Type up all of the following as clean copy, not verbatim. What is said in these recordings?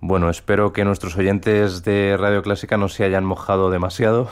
Bueno, espero que nuestros oyentes de Radio Clásica no se hayan mojado demasiado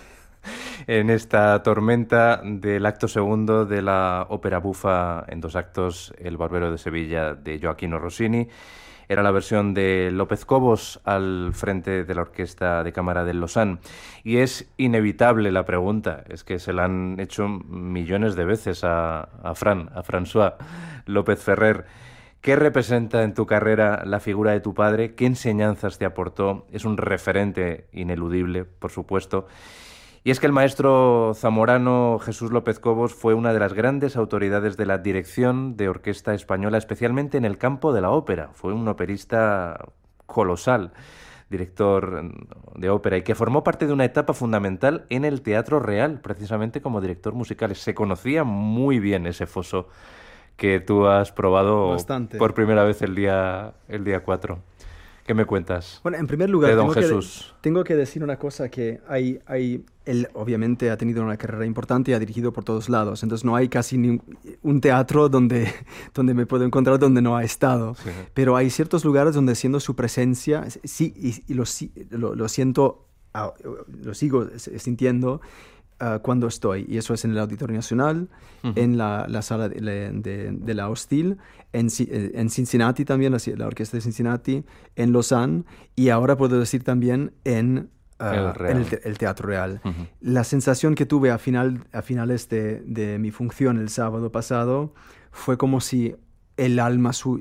en esta tormenta del acto segundo de la ópera bufa en dos actos, El Barbero de Sevilla, de Gioachino Rossini. Era la versión de López Cobos al frente de la Orquesta de Cámara del Lausanne. Y es inevitable la pregunta, es que se la han hecho millones de veces a François López Ferrer. ¿Qué representa en tu carrera la figura de tu padre? ¿Qué enseñanzas te aportó? Es un referente ineludible, por supuesto. Y es que el maestro zamorano Jesús López Cobos fue una de las grandes autoridades de la dirección de orquesta española, especialmente en el campo de la ópera. Fue un operista colosal, director de ópera, y que formó parte de una etapa fundamental en el Teatro Real, precisamente como director musical. Se conocía muy bien ese foso que tú has probado Bastante. por primera vez el día 4. ¿Qué me cuentas Bueno, en primer de lugar, don Jesús? tengo que decir una cosa, que él obviamente ha tenido una carrera importante y ha dirigido por todos lados, entonces no hay casi ni un teatro donde me puedo encontrar donde no ha estado, Sí. pero hay ciertos lugares donde siendo su presencia, sí, y lo siento, lo sigo sintiendo cuando estoy, y eso es en el Auditorio Nacional, en la sala de la Hostil, en Cincinnati también, la Orquesta de Cincinnati, en Lausanne, y ahora puedo decir también en el Teatro Real. La sensación que tuve a finales de mi función el sábado pasado fue como si el alma, su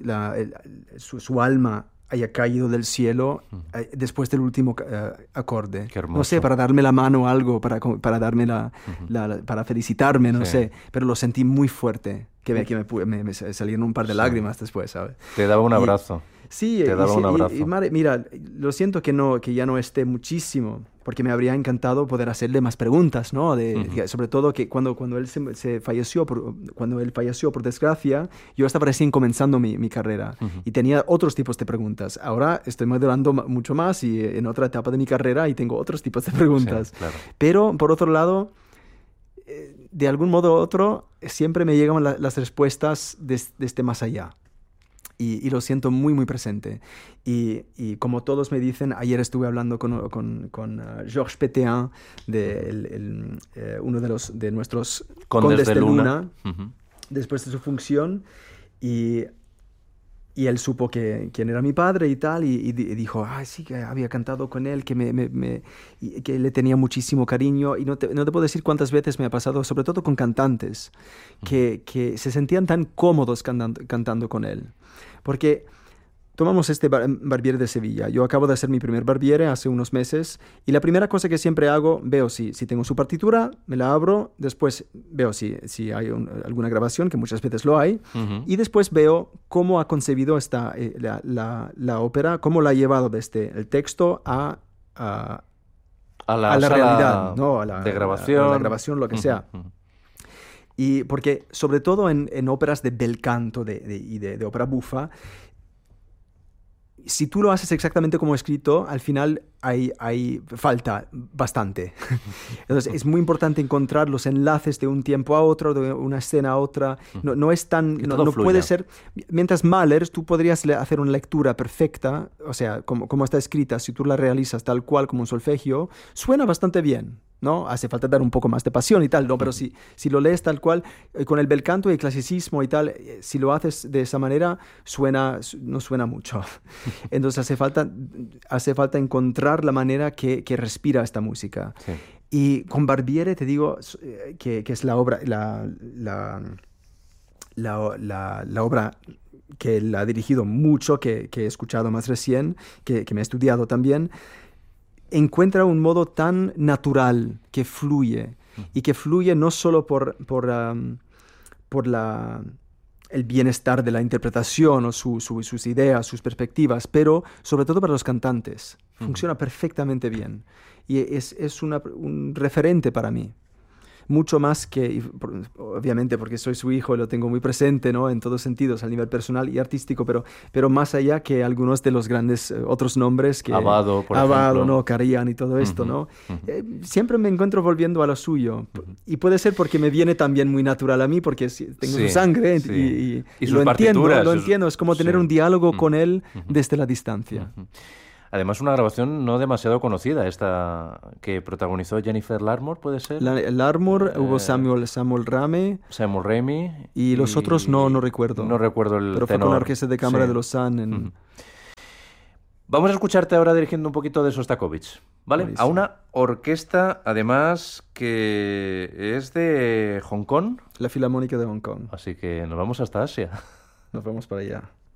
alma haya caído del cielo después del último acorde. Qué hermoso. No sé, para darme la mano o algo, para darme para felicitarme, no Sí. sé, pero lo sentí muy fuerte, que me salieron un par de lágrimas después, ¿sabes? Te daba un abrazo. Sí, Te daba un abrazo. mira, lo siento que ya no esté muchísimo, porque me habría encantado poder hacerle más preguntas, ¿no? Sobre todo que cuando él cuando él falleció por desgracia, yo estaba recién comenzando mi carrera y tenía otros tipos de preguntas. Ahora estoy madurando mucho más y en otra etapa de mi carrera y tengo otros tipos de preguntas. Sí, claro. Pero, por otro lado, de algún modo u otro, siempre me llegan las respuestas desde más allá. Y lo siento muy, muy presente. Y como todos me dicen, ayer estuve hablando con Georges Pétain, uno de nuestros Condes de Luna, después de su función, y él supo quién era mi padre y tal, y dijo, sí, que había cantado con él, y que le tenía muchísimo cariño, y no te puedo decir cuántas veces me ha pasado, sobre todo con cantantes, que se sentían tan cómodos cantando con él. Porque tomamos este Barbiere de Sevilla. Yo acabo de hacer mi primer Barbiere hace unos meses, y la primera cosa que siempre hago, veo si tengo su partitura, me la abro, después veo si hay alguna grabación, que muchas veces lo hay, y después veo cómo ha concebido la ópera, cómo la ha llevado desde el texto a la realidad, ¿no? De grabación. A la grabación, lo que sea. Y porque, sobre todo en óperas de bel canto y de ópera bufa, si tú lo haces exactamente como escrito, al final hay falta bastante. Entonces, es muy importante encontrar los enlaces de un tiempo a otro, de una escena a otra. No es tan... No puede ser... Mientras Mahler, tú podrías hacer una lectura perfecta, o sea, como está escrita, si tú la realizas tal cual como un solfegio, suena bastante bien, ¿no? Hace falta dar un poco más de pasión y tal, ¿no? Pero si lo lees tal cual, con el bel canto y el clasicismo y tal, si lo haces de esa manera, no suena mucho. Entonces hace falta encontrar la manera que respira esta música. Sí. Y con Barbiere te digo que es la obra, la obra que él ha dirigido mucho, que he escuchado más recién, que me he estudiado también. Encuentra un modo tan natural que fluye, y que fluye no solo por el bienestar de la interpretación o sus ideas, sus perspectivas, pero sobre todo para los cantantes. Funciona perfectamente bien y es un referente para mí. mucho más que, obviamente porque soy su hijo y lo tengo muy presente, ¿no? En todos sentidos, a nivel personal y artístico, pero más allá que algunos de los grandes otros nombres que... Abbado, por ejemplo. ¿no? Karajan y todo esto, ¿no? Siempre me encuentro volviendo a lo suyo. Y puede ser porque me viene también muy natural a mí, porque tengo su sangre y sus lo entiendo. Es como tener un diálogo con él desde la distancia. Además, una grabación no demasiado conocida, esta que protagonizó Jennifer Larmore, ¿puede ser? Larmore, hubo Samuel Rame. Samuel Ramy. Y los otros no recuerdo. No recuerdo el Pero tenor. fue con la Orquesta de Cámara de Lausanne. Vamos a escucharte ahora dirigiendo un poquito de Sostakovich, ¿vale? Buenísimo. A una orquesta, además, que es de Hong Kong. La Filarmónica de Hong Kong. Así que nos vamos hasta Asia. Nos vamos para allá.